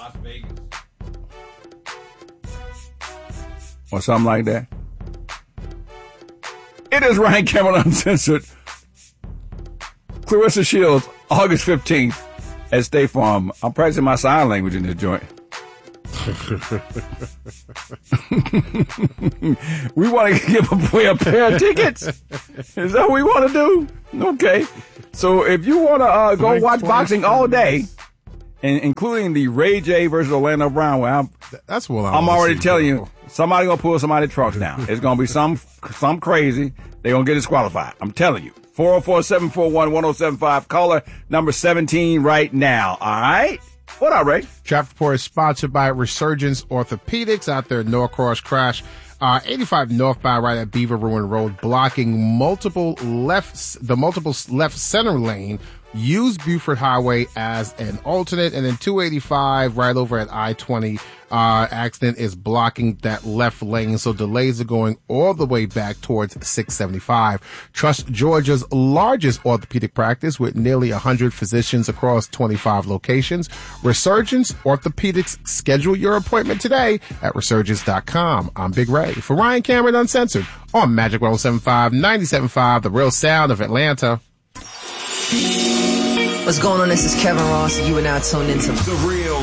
Las Vegas. Or something like that. It is Ryan Cameron Uncensored. Clarissa Shields, August 15th at State Farm. I'm practicing my sign language in this joint. We want to give away a pair of tickets. Is that what we want to do? Okay. So if you want to go watch boxing all day, and including the Ray J versus Orlando Brown, well, I'm already telling you, somebody gonna pull somebody's trunks down. It's gonna be some crazy. They're gonna get disqualified. I'm telling you. 404-741-1075. Caller number 17 right now. All right. What up, Ray? Traffic report is sponsored by Resurgence Orthopedics out there at Norcross Crash. 85 northbound right at Beaver Ruin Road, blocking the multiple left center lane. Use Buford Highway as an alternate, and then 285 right over at I-20. Accident is blocking that left lane, so delays are going all the way back towards 675. Trust Georgia's largest orthopedic practice with nearly 100 physicians across 25 locations. Resurgence Orthopedics. Schedule your appointment today at resurgence.com. I'm Big Ray for Ryan Cameron Uncensored on Magic 107.5, 97.5, the real sound of Atlanta. What's going on? This is Kevin Ross. You are now tuned into The Real